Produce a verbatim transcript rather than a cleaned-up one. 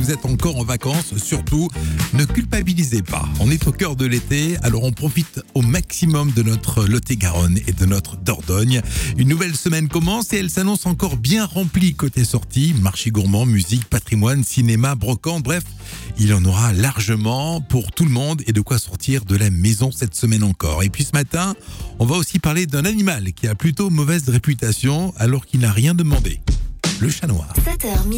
vous êtes encore en vacances, surtout, ne culpabilisez pas. On est au cœur de l'été, alors on profite au maximum de notre Lot-et-Garonne et de notre Dordogne. Une nouvelle semaine commence et elle s'annonce encore bien remplie côté sortie, marché gourmand, musique, patrimoine, cinéma, brocante, bref, il en aura largement pour tout le monde et de quoi sortir de la maison cette semaine encore. Et puis ce matin, on va aussi parler d'un animal qui a plutôt mauvaise réputation alors qu'il n'a rien demandé. Le chat noir. sept heures